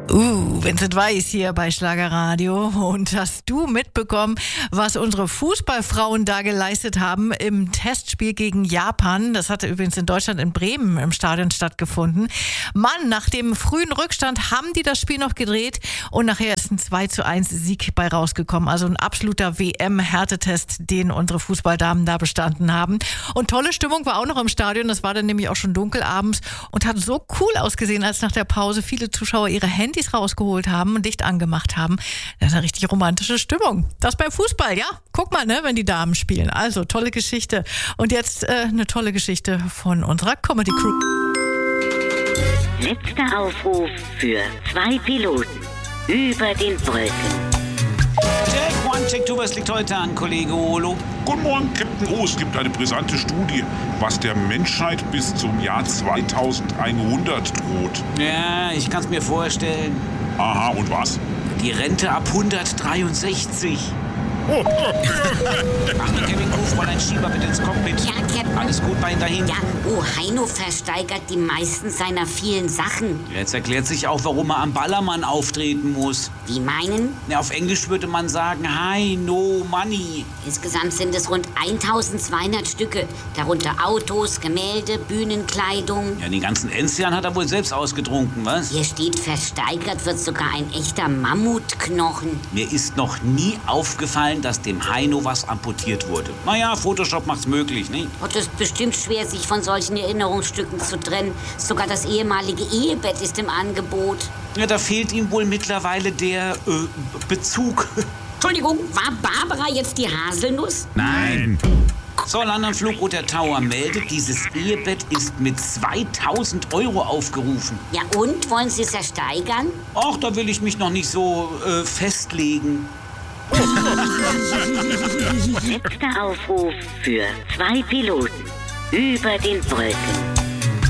Vincent Weiss hier bei Schlagerradio. Und hast du mitbekommen, was unsere Fußballfrauen da geleistet haben im Testspiel gegen Japan? Das hatte übrigens in Deutschland in Bremen im Stadion stattgefunden. Mann, nach dem frühen Rückstand haben die das Spiel noch gedreht und nachher ist ein 2:1 Sieg bei rausgekommen. Also ein absoluter WM-Härtetest, den unsere Fußballdamen da bestanden haben. Und tolle Stimmung war auch noch im Stadion. Das war dann nämlich auch schon dunkel abends und hat so cool ausgesehen, als nach der Pause viele Zuschauer ihre Handys rausgeholt haben und Licht angemacht haben. Das ist eine richtig romantische Stimmung. Das beim Fußball, ja? Guck mal, ne, wenn die Damen spielen. Also, tolle Geschichte. Und jetzt eine tolle Geschichte von unserer Comedy Crew. Letzter Aufruf für 2 Piloten über den Wolken. Check 1, Check 2, was liegt heute an, Kollege Olo? Guten Morgen, Captain O. Es gibt eine brisante Studie, was der Menschheit bis zum Jahr 2100 droht. Ja, ich kann's mir vorstellen. Aha, und was? Die Rente ab 163. Achtung, Kevin Kuh, ein Schieber bitte ins Cockpit. Ja, Captain. Alles gut bei Ihnen dahin? Ja, Heino versteigert die meisten seiner vielen Sachen. Jetzt erklärt sich auch, warum er am Ballermann auftreten muss. Wie meinen? Ja, auf Englisch würde man sagen, hi, no money. Insgesamt sind es rund 1200 Stücke. Darunter Autos, Gemälde, Bühnenkleidung. Ja, den ganzen Enzian hat er wohl selbst ausgetrunken, was? Hier steht, versteigert wird sogar ein echter Mammutknochen. Mir ist noch nie aufgefallen, dass dem Heino was amputiert wurde. Naja, Photoshop macht's möglich, ne? Und es ist bestimmt schwer, sich von solchen Erinnerungsstücken zu trennen. Sogar das ehemalige Ehebett ist im Angebot. Ja, da fehlt ihm wohl mittlerweile der Bezug. Entschuldigung, war Barbara jetzt die Haselnuss? Nein. So, London-Flug der Tower meldet, dieses Ehebett ist mit 2000 € aufgerufen. Ja und? Wollen Sie es ersteigern? Ach, da will ich mich noch nicht so festlegen. Letzter Aufruf für 2 Piloten über den Wolken.